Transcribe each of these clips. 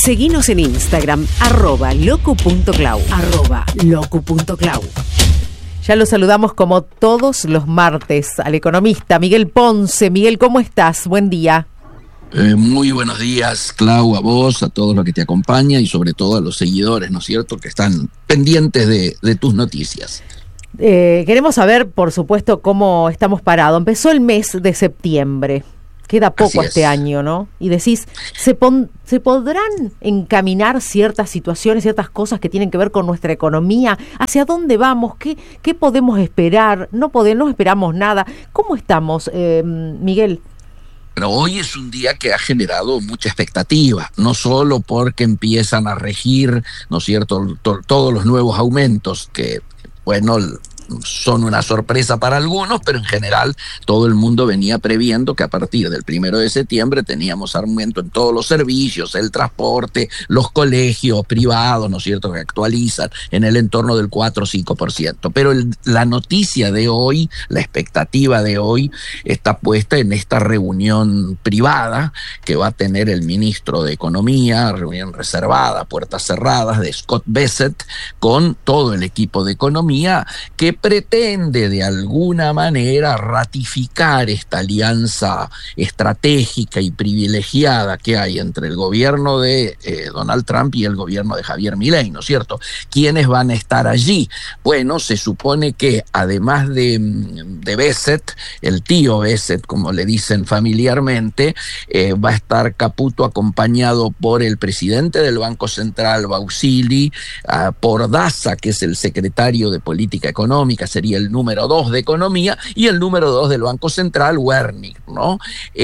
Seguinos en Instagram, @locu.clau. @locu.clau. Ya lo saludamos como todos los martes al economista Miguel Ponce. Miguel, ¿cómo estás? Buen día. Muy buenos días, Clau, a vos, a todos los que te acompañan y sobre todo a los seguidores, ¿no es cierto?, que están pendientes de tus noticias. Queremos saber, por supuesto, cómo estamos parados. Empezó el mes de septiembre. Queda poco este año, ¿no? Y decís, ¿se podrán encaminar ciertas situaciones, ciertas cosas que tienen que ver con nuestra economía? ¿Hacia dónde vamos? ¿Qué podemos esperar? No esperamos nada. ¿Cómo estamos, Miguel? Pero hoy es un día que ha generado mucha expectativa, no solo porque empiezan a regir, ¿no es cierto?, todos los nuevos aumentos que, bueno, son una sorpresa para algunos, pero en general todo el mundo venía previendo que a partir del 1 de septiembre teníamos aumento en todos los servicios, el transporte, los colegios privados, ¿no es cierto?, que actualizan en el entorno del 4 o 5%. Pero la noticia de hoy, la expectativa de hoy, está puesta en esta reunión privada que va a tener el ministro de Economía, reunión reservada, puertas cerradas, de Scott Bessent, con todo el equipo de Economía, que pretende de alguna manera ratificar esta alianza estratégica y privilegiada que hay entre el gobierno de Donald Trump y el gobierno de Javier Milei, ¿no es cierto? ¿Quiénes van a estar allí? Bueno, se supone que además de Bessent, el tío Bessent, como le dicen familiarmente, va a estar Caputo acompañado por el presidente del Banco Central, Bausili, por Daza, que es el secretario de Política Económica, sería el número 2 de Economía, y el número 2 del Banco Central, Wernick, ¿no?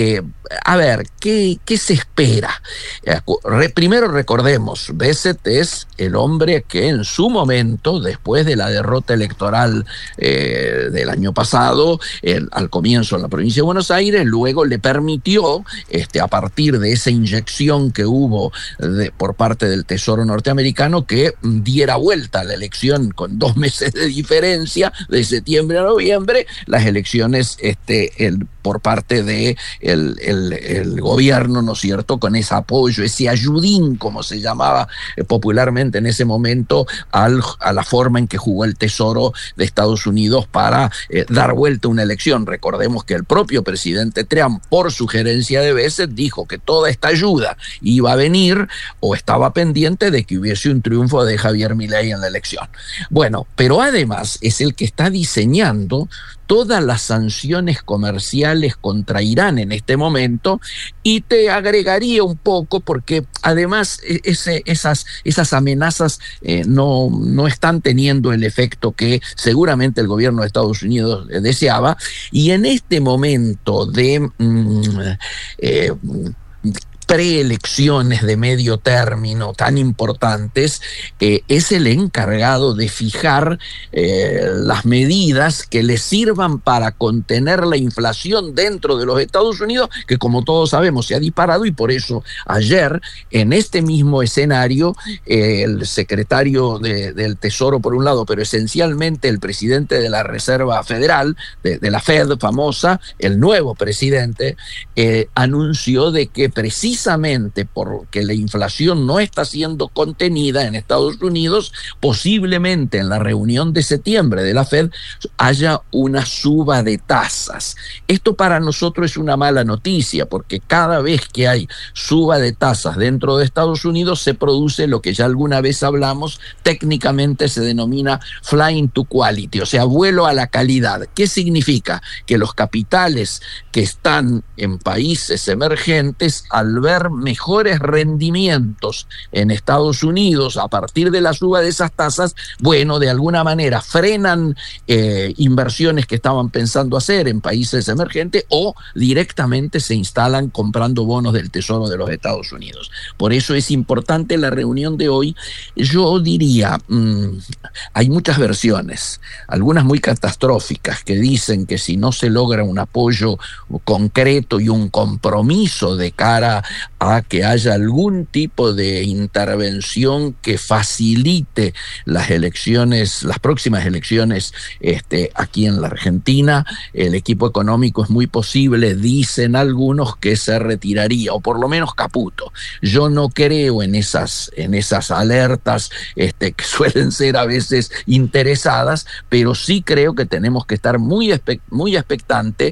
A ver, ¿qué se espera? Primero recordemos, Bessent es el hombre que en su momento, después de la derrota electoral del año pasado, al comienzo en la provincia de Buenos Aires, luego le permitió, a partir de esa inyección que hubo por parte del Tesoro norteamericano, que diera vuelta a la elección con 2 meses de diferencia, de septiembre a noviembre, las elecciones por parte de el gobierno, ¿no es cierto?, con ese apoyo, ese ayudín, como se llamaba popularmente en ese momento, a la forma en que jugó el Tesoro de Estados Unidos para dar vuelta a una elección. Recordemos que el propio presidente Trump, por sugerencia de Bessent, dijo que toda esta ayuda iba a venir o estaba pendiente de que hubiese un triunfo de Javier Milei en la elección. Bueno, pero además es el que está diseñando todas las sanciones comerciales contra Irán en este momento, y te agregaría un poco, porque además esas amenazas no están teniendo el efecto que seguramente el gobierno de Estados Unidos deseaba, y en este momento de preelecciones de medio término tan importantes, es el encargado de fijar las medidas que le sirvan para contener la inflación dentro de los Estados Unidos, que como todos sabemos se ha disparado, y por eso ayer, en este mismo escenario, el secretario del Tesoro por un lado, pero esencialmente el presidente de la Reserva Federal, de la Fed famosa, el nuevo presidente, anunció de que precisamente porque la inflación no está siendo contenida en Estados Unidos, posiblemente en la reunión de septiembre de la Fed haya una suba de tasas. Esto para nosotros es una mala noticia, porque cada vez que hay suba de tasas dentro de Estados Unidos se produce lo que ya alguna vez hablamos, técnicamente se denomina flying to quality, o sea, vuelo a la calidad. ¿Qué significa? Que los capitales que están en países emergentes, al ver mejores rendimientos en Estados Unidos a partir de la suba de esas tasas, bueno, de alguna manera frenan inversiones que estaban pensando hacer en países emergentes, o directamente se instalan comprando bonos del Tesoro de los Estados Unidos. Por eso es importante la reunión de hoy. Yo diría, hay muchas versiones, algunas muy catastróficas, que dicen que si no se logra un apoyo concreto y un compromiso de cara a que haya algún tipo de intervención que facilite las elecciones, las próximas elecciones aquí en la Argentina. El equipo económico es muy posible, dicen algunos, que se retiraría, o por lo menos Caputo. Yo no creo en esas alertas que suelen ser a veces interesadas, pero sí creo que tenemos que estar muy expectantes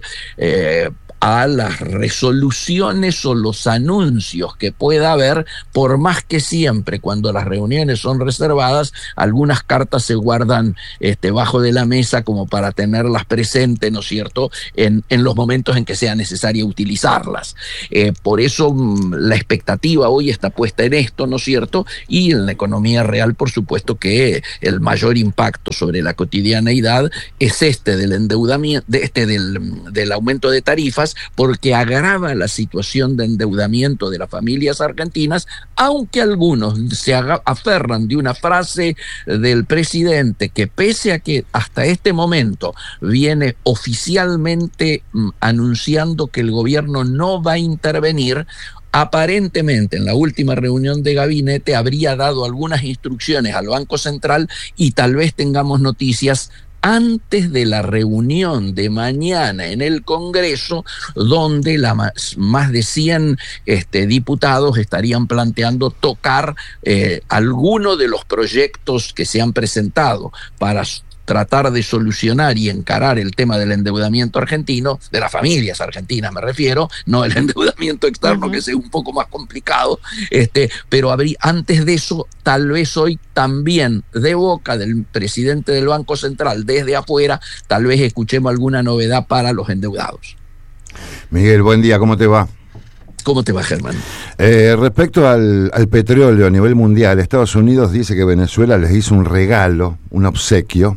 a las resoluciones o los anuncios que pueda haber, por más que siempre cuando las reuniones son reservadas, algunas cartas se guardan bajo de la mesa como para tenerlas presentes, ¿no es cierto?, en los momentos en que sea necesario utilizarlas. Por eso la expectativa hoy está puesta en esto, ¿no es cierto?, y en la economía real, por supuesto que el mayor impacto sobre la cotidianeidad es del endeudamiento, del aumento de tarifas, porque agrava la situación de endeudamiento de las familias argentinas, aunque algunos se aferran de una frase del presidente que, pese a que hasta este momento viene oficialmente anunciando que el gobierno no va a intervenir, aparentemente en la última reunión de gabinete habría dado algunas instrucciones al Banco Central, y tal vez tengamos noticias antes de la reunión de mañana en el Congreso, donde más de 100 diputados estarían planteando tocar alguno de los proyectos que se han presentado para tratar de solucionar y encarar el tema del endeudamiento argentino, de las familias argentinas me refiero, no el endeudamiento externo, que es un poco más complicado, pero antes de eso, tal vez hoy también de boca del presidente del Banco Central, desde afuera, tal vez escuchemos alguna novedad para los endeudados. Miguel, buen día, ¿cómo te va? ¿Cómo te va, Germán? Respecto al petróleo a nivel mundial, Estados Unidos dice que Venezuela les hizo un regalo, un obsequio,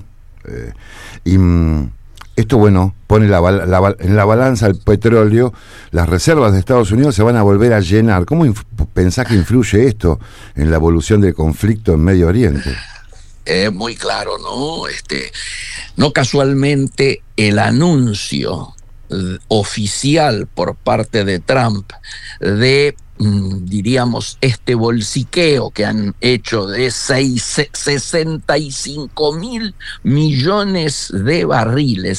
y esto, bueno, pone en la balanza el petróleo. Las reservas de Estados Unidos se van a volver a llenar. ¿Cómo pensás que influye esto en la evolución del conflicto en Medio Oriente? Muy claro, ¿no? No casualmente el anuncio oficial por parte de Trump de, diríamos, bolsiqueo que han hecho de 65.000 millones de barriles,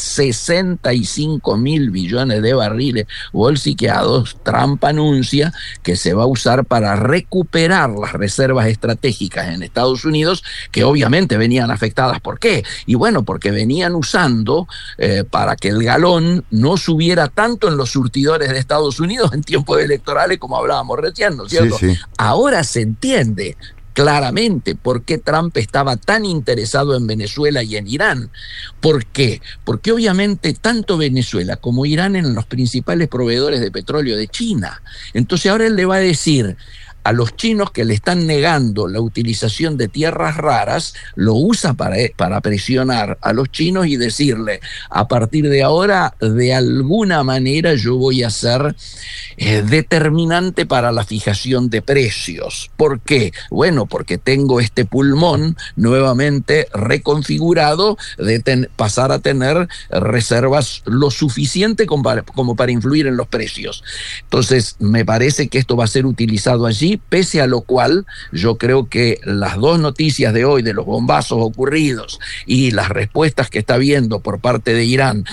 65.000 millones de barriles bolsiqueados. Trump anuncia que se va a usar para recuperar las reservas estratégicas en Estados Unidos, que obviamente venían afectadas. ¿Por qué? Y bueno, porque venían usando para que el galón no subiera tanto en los surtidores de Estados Unidos en tiempos electorales, como hablábamos recién, ¿no es cierto? Sí, sí. Ahora se entiende claramente por qué Trump estaba tan interesado en Venezuela y en Irán. ¿Por qué? Porque obviamente tanto Venezuela como Irán eran los principales proveedores de petróleo de China. Entonces ahora él le va a decir a los chinos que le están negando la utilización de tierras raras, lo usa para presionar a los chinos y decirle, a partir de ahora, de alguna manera yo voy a ser determinante para la fijación de precios. ¿Por qué? Bueno, porque tengo este pulmón nuevamente reconfigurado de pasar a tener reservas lo suficiente como para influir en los precios. Entonces, me parece que esto va a ser utilizado allí, pese a lo cual yo creo que las dos noticias de hoy, de los bombazos ocurridos y las respuestas que está habiendo por parte de Irán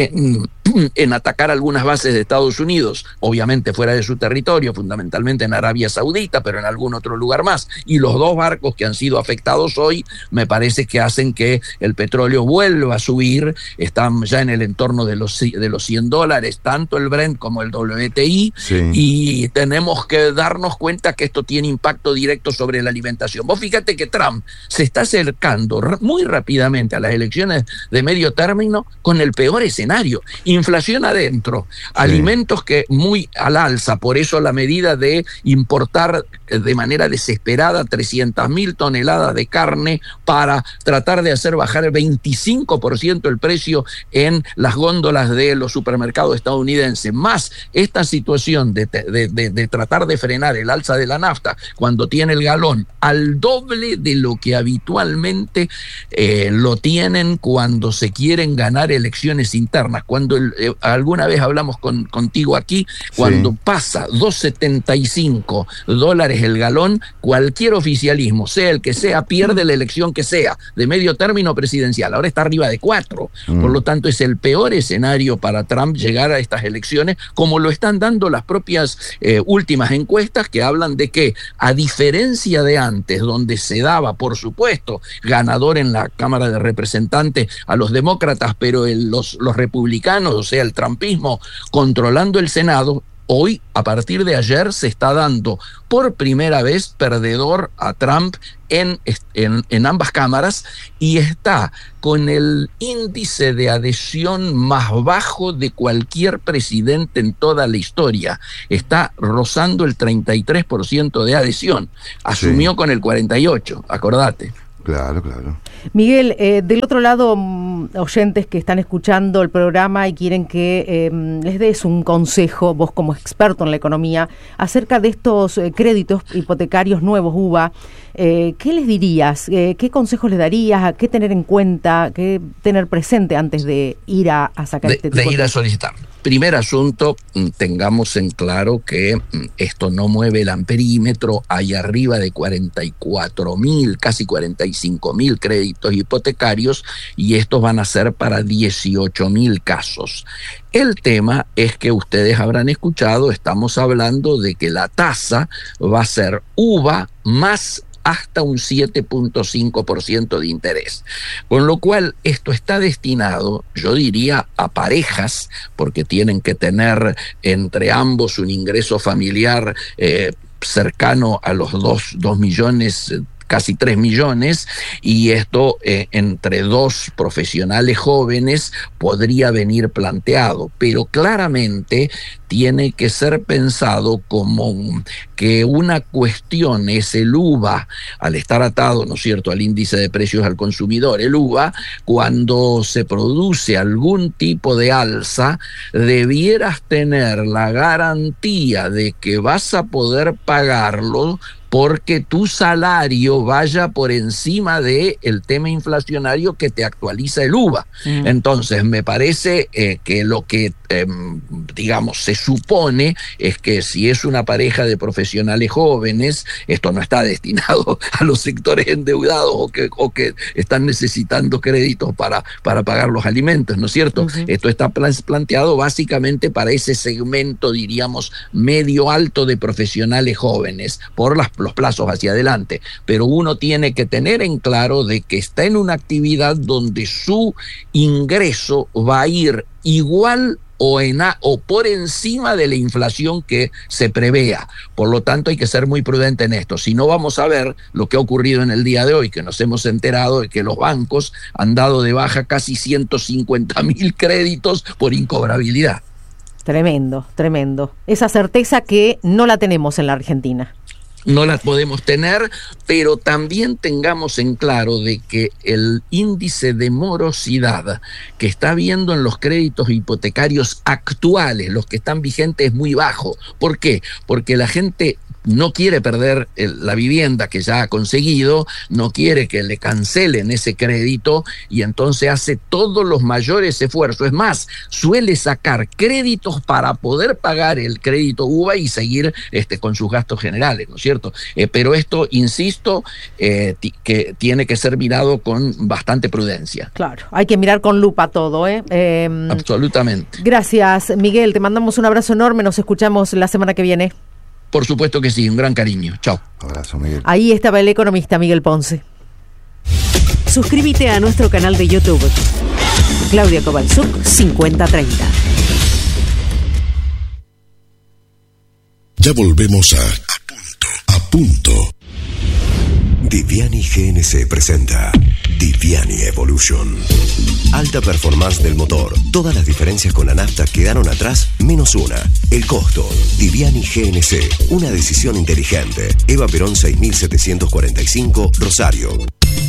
en atacar algunas bases de Estados Unidos, obviamente fuera de su territorio, fundamentalmente en Arabia Saudita, pero en algún otro lugar más, y los dos barcos que han sido afectados hoy, me parece que hacen que el petróleo vuelva a subir. Están ya en el entorno de los $100, tanto el Brent como el WTI, sí. Y tenemos que darnos cuenta que esto tiene impacto directo sobre la alimentación. Vos fíjate que Trump se está acercando muy rápidamente a las elecciones de medio término con el peor escenario. Inflación adentro, sí. Alimentos que muy al alza, por eso la medida de importar de manera desesperada 300.000 toneladas de carne para tratar de hacer bajar el 25% el precio en las góndolas de los supermercados estadounidenses, más esta situación de tratar de frenar el alza de la nafta cuando tiene el galón al doble de lo que habitualmente lo tienen cuando se quieren ganar elecciones internas internas, cuando alguna vez hablamos contigo aquí, cuando pasa $2.75 el galón, cualquier oficialismo, sea el que sea, pierde la elección que sea, de medio término presidencial. Ahora está arriba de 4. Por lo tanto, es el peor escenario para Trump llegar a estas elecciones, como lo están dando las propias últimas encuestas, que hablan de que, a diferencia de antes, donde se daba, por supuesto, ganador en la Cámara de Representantes a los demócratas, pero los republicanos, o sea, el trumpismo, controlando el Senado, hoy, a partir de ayer, se está dando por primera vez perdedor a Trump en ambas cámaras, y está con el índice de adhesión más bajo de cualquier presidente en toda la historia. Está rozando el 33% de adhesión. Asumió con el 48%, acordate. Claro, claro. Miguel, del otro lado, oyentes que están escuchando el programa y quieren que les des un consejo, vos como experto en la economía, acerca de estos créditos hipotecarios nuevos, UVA, ¿qué les dirías? ¿Qué consejos les darías? ¿Qué tener en cuenta? ¿Qué tener presente antes de ir a sacar este tipo de ir a solicitar? Primer asunto, tengamos en claro que esto no mueve el amperímetro. Hay arriba de 44.000, casi 45.000 créditos hipotecarios, y estos van a ser para 18.000 casos. El tema es que ustedes habrán escuchado, estamos hablando de que la tasa va a ser UVA más hasta un 7.5% de interés. Con lo cual, esto está destinado, yo diría, a parejas, porque tienen que tener entre ambos un ingreso familiar cercano a los 2 millones, casi 3 millones, y esto entre 2 profesionales jóvenes podría venir planteado, pero claramente tiene que ser pensado como que una cuestión es el UVA, al estar atado, ¿no es cierto?, al índice de precios al consumidor. El UVA, cuando se produce algún tipo de alza, debieras tener la garantía de que vas a poder pagarlo, porque tu salario vaya por encima del tema inflacionario que te actualiza el UVA. Entonces, me parece que lo que, digamos, se supone es que si es una pareja de profesionales jóvenes, esto no está destinado a los sectores endeudados o que están necesitando créditos para pagar los alimentos, ¿no es cierto? Esto está planteado básicamente para ese segmento, diríamos, medio alto de profesionales jóvenes, por los plazos hacia adelante, pero uno tiene que tener en claro de que está en una actividad donde su ingreso va a ir igual o por encima de la inflación que se prevea. Por lo tanto, hay que ser muy prudente en esto. Si no, vamos a ver lo que ha ocurrido en el día de hoy, que nos hemos enterado de que los bancos han dado de baja casi 150.000 créditos por incobrabilidad. Tremendo, tremendo. Esa certeza que no la tenemos en la Argentina. No las podemos tener, pero también tengamos en claro de que el índice de morosidad que está habiendo en los créditos hipotecarios actuales, los que están vigentes, es muy bajo. ¿Por qué? Porque la gente no quiere perder la vivienda que ya ha conseguido, no quiere que le cancelen ese crédito, y entonces hace todos los mayores esfuerzos. Es más, suele sacar créditos para poder pagar el crédito UVA y seguir con sus gastos generales, ¿no es cierto? Pero esto, insisto, que tiene que ser mirado con bastante prudencia. Claro, hay que mirar con lupa todo, Absolutamente. Gracias, Miguel, te mandamos un abrazo enorme, nos escuchamos la semana que viene. Por supuesto que sí, un gran cariño. Chao. Abrazo, Miguel. Ahí estaba el economista Miguel Ponce. Suscríbete a nuestro canal de YouTube. Claudia Kowalczuk 5030. Ya volvemos a punto. Viviani GNC presenta Viviani Evolution. Alta performance del motor. Todas las diferencias con la nafta quedaron atrás, menos una. El costo. Viviani GNC. Una decisión inteligente. Eva Perón 6745, Rosario.